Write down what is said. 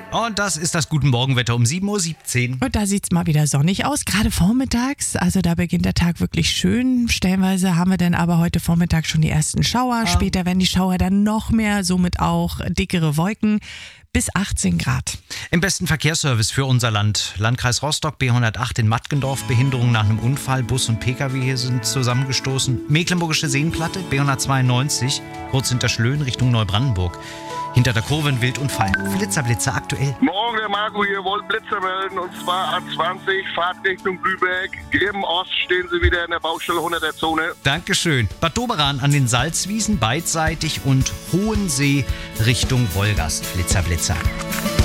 Und das ist das Guten Morgenwetter um 7.17 Uhr. Und da sieht's mal wieder sonnig aus, gerade vormittags. Also da beginnt der Tag wirklich schön. Stellenweise haben wir dann aber heute Vormittag schon die ersten Schauer. Später werden die Schauer dann noch mehr, somit auch dickere Wolken. Bis 18 Grad. Im besten Verkehrsservice für unser Land. Landkreis Rostock, B108 in Mattgendorf. Behinderung nach einem Unfall. Bus und Pkw hier sind zusammengestoßen. Mecklenburgische Seenplatte, B192. Kurz hinter Schlöen Richtung Neubrandenburg. Hinter der Kurve ein Wildunfall. Blitzerblitzer aktuell. Morgen, der Marco hier, wollt Blitzer melden, und zwar A20, Fahrtrichtung Lübeck. Im Ost stehen sie wieder in der Baustelle 100er Zone. Dankeschön. Bad Doberan an den Salzwiesen beidseitig und Hohensee Richtung Wolgast. Blitzerblitzer.